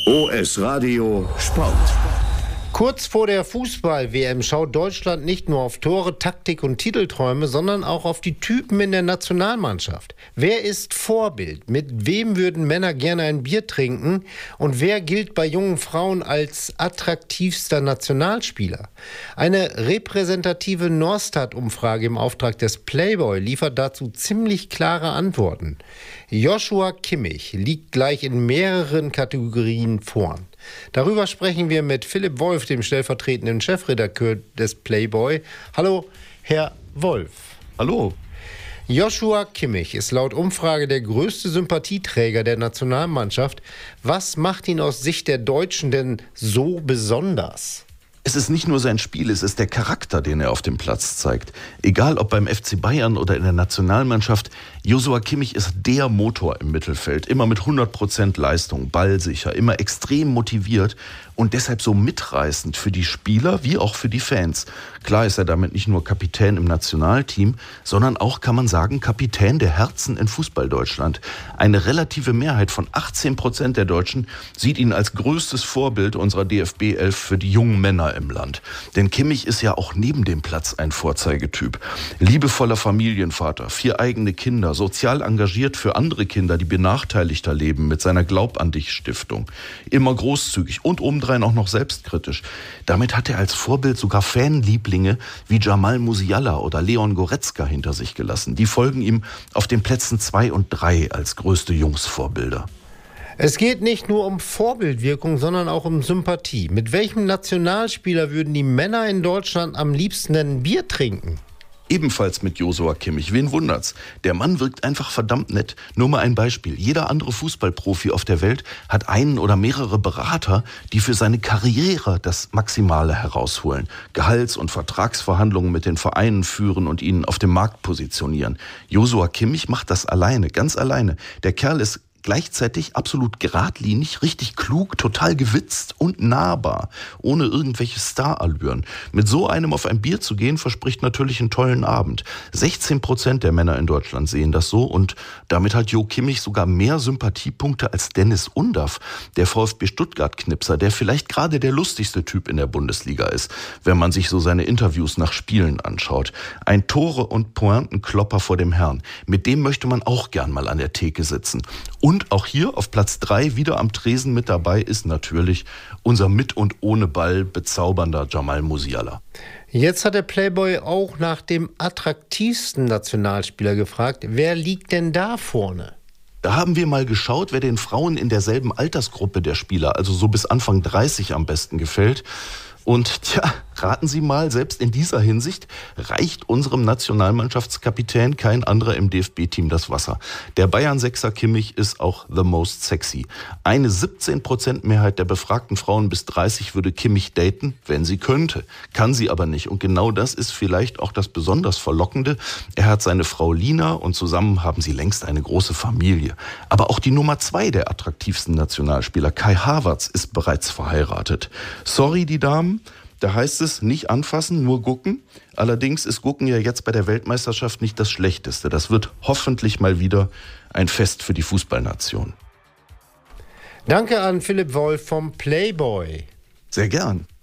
OS Radio Sport. Kurz vor der Fußball-WM schaut Deutschland nicht nur auf Tore, Taktik und Titelträume, sondern auch auf die Typen in der Nationalmannschaft. Wer ist Vorbild? Mit wem würden Männer gerne ein Bier trinken? Und wer gilt bei jungen Frauen als attraktivster Nationalspieler? Eine repräsentative Norstat-Umfrage im Auftrag des Playboy liefert dazu ziemlich klare Antworten. Joshua Kimmich liegt gleich in mehreren Kategorien vorn. Darüber sprechen wir mit Philipp Wolf, dem stellvertretenden Chefredakteur des Playboy. Hallo, Herr Wolf. Hallo. Joshua Kimmich ist laut Umfrage der größte Sympathieträger der Nationalmannschaft. Was macht ihn aus Sicht der Deutschen denn so besonders? Es ist nicht nur sein Spiel, es ist der Charakter, den er auf dem Platz zeigt. Egal ob beim FC Bayern oder in der Nationalmannschaft, Joshua Kimmich ist der Motor im Mittelfeld. Immer mit 100% Leistung, ballsicher, immer extrem motiviert und deshalb so mitreißend für die Spieler wie auch für die Fans. Klar ist er damit nicht nur Kapitän im Nationalteam, sondern auch, kann man sagen, Kapitän der Herzen in Fußball-Deutschland. Eine relative Mehrheit von 18% der Deutschen sieht ihn als größtes Vorbild unserer DFB 11 für die jungen Männer im Land. Denn Kimmich ist ja auch neben dem Platz ein Vorzeigetyp. Liebevoller Familienvater, 4 eigene Kinder, sozial engagiert für andere Kinder, die benachteiligter leben, mit seiner Glaub-an-dich-Stiftung. Immer großzügig und obendrein auch noch selbstkritisch. Damit hat er als Vorbild sogar Fanlieblinge wie Jamal Musiala oder Leon Goretzka hinter sich gelassen. Die folgen ihm auf den Plätzen 2 und 3 als größte Jungsvorbilder. Es geht nicht nur um Vorbildwirkung, sondern auch um Sympathie. Mit welchem Nationalspieler würden die Männer in Deutschland am liebsten ein Bier trinken? Ebenfalls mit Joshua Kimmich. Wen wundert's? Der Mann wirkt einfach verdammt nett. Nur mal ein Beispiel. Jeder andere Fußballprofi auf der Welt hat einen oder mehrere Berater, die für seine Karriere das Maximale herausholen. Gehalts- und Vertragsverhandlungen mit den Vereinen führen und ihn auf dem Markt positionieren. Joshua Kimmich macht das alleine, ganz alleine. Der Kerl ist gleichzeitig absolut geradlinig, richtig klug, total gewitzt und nahbar, ohne irgendwelche Starallüren. Mit so einem auf ein Bier zu gehen, verspricht natürlich einen tollen Abend. 16% der Männer in Deutschland sehen das so und damit hat Jo Kimmich sogar mehr Sympathiepunkte als Dennis Undaff, der VfB Stuttgart-Knipser, der vielleicht gerade der lustigste Typ in der Bundesliga ist, wenn man sich so seine Interviews nach Spielen anschaut. Ein Tore- und Pointenklopper vor dem Herrn. Mit dem möchte man auch gern mal an der Theke sitzen. Und auch hier auf Platz 3 wieder am Tresen mit dabei ist natürlich unser mit und ohne Ball bezaubernder Jamal Musiala. Jetzt hat der Playboy auch nach dem attraktivsten Nationalspieler gefragt. Wer liegt denn da vorne? Da haben wir mal geschaut, wer den Frauen in derselben Altersgruppe der Spieler, also so bis Anfang 30 am besten gefällt. Und raten Sie mal, selbst in dieser Hinsicht reicht unserem Nationalmannschaftskapitän kein anderer im DFB-Team das Wasser. Der Bayern-Sechser Kimmich ist auch the most sexy. Eine 17% Mehrheit der befragten Frauen bis 30 würde Kimmich daten, wenn sie könnte. Kann sie aber nicht. Und genau das ist vielleicht auch das besonders Verlockende. Er hat seine Frau Lina und zusammen haben sie längst eine große Familie. Aber auch die Nummer 2 der attraktivsten Nationalspieler, Kai Havertz, ist bereits verheiratet. Sorry, die Damen. Da heißt es, nicht anfassen, nur gucken. Allerdings ist Gucken ja jetzt bei der Weltmeisterschaft nicht das Schlechteste. Das wird hoffentlich mal wieder ein Fest für die Fußballnation. Danke an Philipp Wolf vom Playboy. Sehr gern.